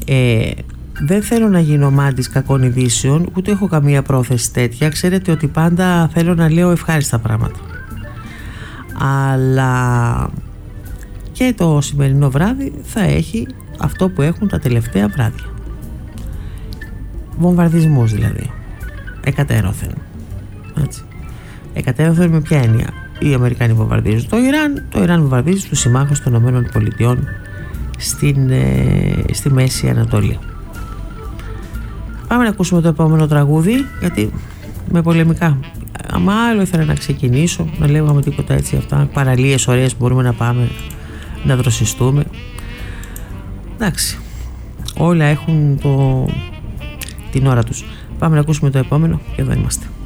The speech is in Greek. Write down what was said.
Δεν θέλω να γίνω μάντης κακών ειδήσεων, ούτε έχω καμία πρόθεση τέτοια. Ξέρετε ότι πάντα θέλω να λέω ευχάριστα πράγματα. Αλλά και το σημερινό βράδυ θα έχει αυτό που έχουν τα τελευταία βράδια. Βομβαρδισμούς δηλαδή. Εκατέρωθεν. Έτσι. Εκατέρωθεν με ποια έννοια? Οι Αμερικάνοι βομβαρδίζουν το Ιράν βομβαρδίζει τους συμμάχους των ΗΠΑ στη Μέση Ανατολή. Πάμε να ακούσουμε το επόμενο τραγούδι, γιατί με πολεμικά. Άμα άλλο ήθελα να ξεκινήσω, να λέγαμε τίποτα έτσι, αυτά παραλίες ωραίες που μπορούμε να πάμε να δροσιστούμε. Εντάξει, όλα έχουν την ώρα τους. Πάμε να ακούσουμε το επόμενο και εδώ είμαστε.